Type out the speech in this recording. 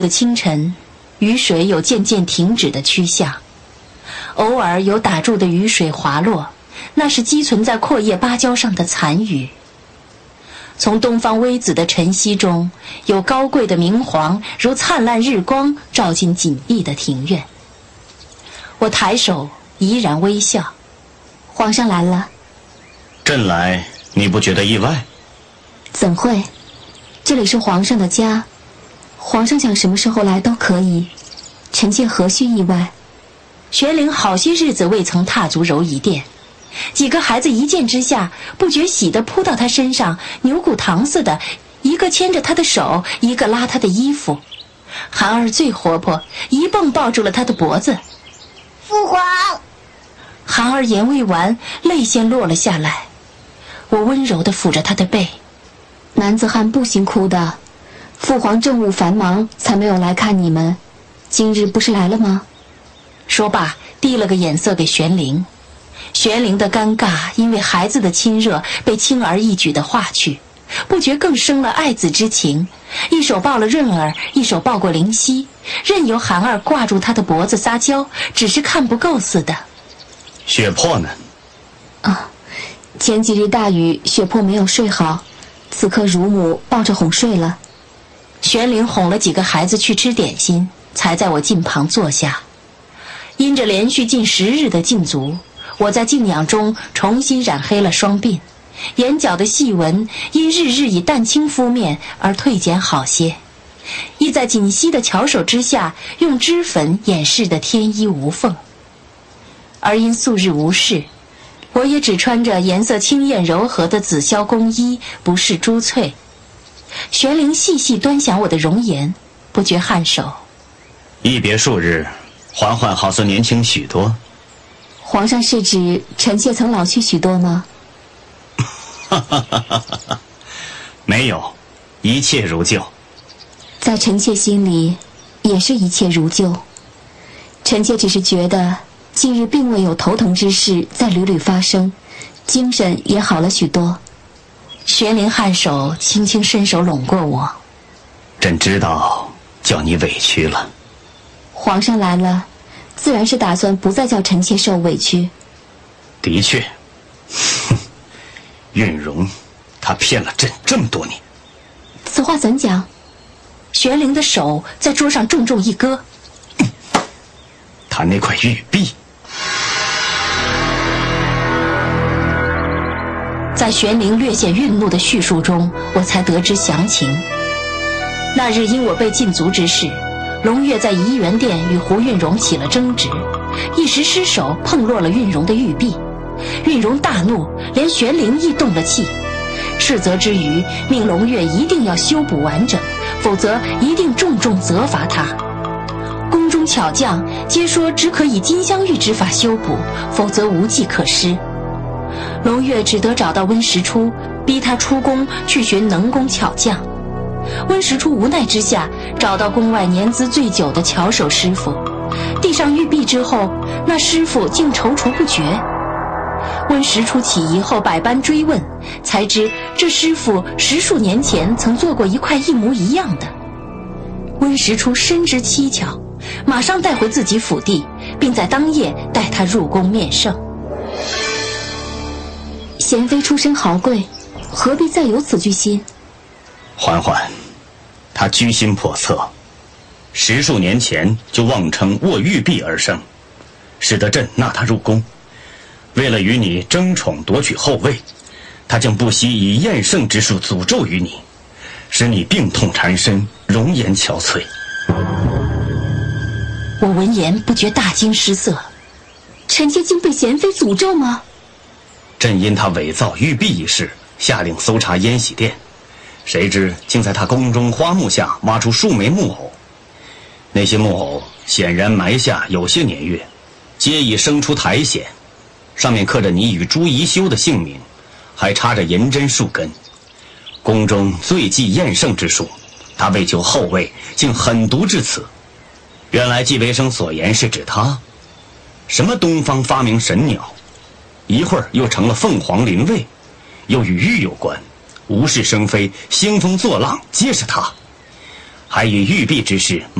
的清晨，雨水有渐渐停止的趋向，偶尔有打住的雨水滑落，那是积存在阔叶芭蕉上的残雨。从东方微紫的晨曦中，有高贵的明黄如灿烂日光照进紧闭的庭院。我抬手怡然微笑， 皇上来了。 朕来，你不觉得意外？ 怎会？这里是皇上的家，皇上想什么时候来都可以，臣妾何须意外？ 玄灵好些日子未曾踏足柔仪殿，几个孩子一见之下，不觉喜地扑到他身上，牛骨糖似的，一个牵着他的手，一个拉他的衣服。韩儿最活泼，一蹦抱住了他的脖子。 父皇！ 韩儿言未完，泪先落了下来。我温柔地抚着他的背。 男子汉不行哭的，父皇政务繁忙，才没有来看你们。今日不是来了吗？ 说罢，递了个眼色给玄灵。玄灵的尴尬因为孩子的亲热被轻而易举地化去，不觉更生了爱子之情，一手抱了润儿，一手抱过灵犀，任由韩儿挂住他的脖子撒娇，只是看不够似的。 血魄呢？ 前几日大雨，血魄没有睡好，此刻乳母抱着哄睡了。 玄灵哄了几个孩子去吃点心，才在我近旁坐下。因着连续近10日的禁足，我在静养中重新染黑了双鬓，眼角的细纹因日日以淡青敷面而退减好些，亦在锦溪的巧手之下用脂粉掩饰得天衣无缝。而因素日无事，我也只穿着颜色清艳柔和的紫霄宫衣，不饰珠翠。玄灵细细端详我的容颜，不觉颔首。 一别数日，嬛嬛好似年轻许多。 皇上是指臣妾曾老去许多吗？ 没有，一切如旧。 在臣妾心里，也是一切如旧。臣妾只是觉得近日并未有头疼之事在屡屡发生，精神也好了许多。 玄灵颔首，轻轻伸手拢过我。 朕知道叫你委屈了。 皇上来了，自然是打算不再叫臣妾受委屈。 的确，韵容，她骗了朕这么多年。 此话怎讲？ 玄灵的手在桌上重重一搁。 她那块玉璧。 在玄灵略显愠怒的叙述中，我才得知详情。那日因我被禁足之事，龙月在怡园殿与胡韵容起了争执，一时失手碰落了韵容的玉璧。韵容大怒，连玄灵亦动了气，斥责之余，命龙月一定要修补完整，否则一定重重责罚他。宫中巧匠皆说只可以金镶玉之法修补，否则无计可施。龙月只得找到温实初，逼他出宫去寻能工巧匠。温实初无奈之下，找到宫外年资最久的巧手师傅，递上玉璧之后，那师傅竟踌躇不决。温实初起疑后百般追问，才知这师傅10数年前曾做过一块一模一样的。温实初深知蹊跷，马上带回自己府邸，并在当夜带他入宫面圣。 贤妃出身豪贵，何必再有此居心？ 嬛嬛，她居心叵测，10数年前就妄称握玉璧而生，使得朕纳她入宫。为了与你争宠夺取后位，她将不惜以厌胜之术诅咒于你，使你病痛缠身，容颜憔悴。 我闻言不觉大惊失色。 臣妾竟被贤妃诅咒吗？ 朕因他伪造玉璧一事，下令搜查延禧殿，谁知竟在他宫中花木下挖出数枚木偶。那些木偶显然埋下有些年月，皆已生出苔藓，上面刻着你与朱宜修的姓名，还插着银针数根。宫中最忌厌胜之术，他为求后位，竟狠毒至此。原来纪维生所言是指他，什么东方发明神鸟，一会儿又成了凤凰灵位，又与玉有关，无事生非，兴风作浪，皆是他。 还与玉璧之事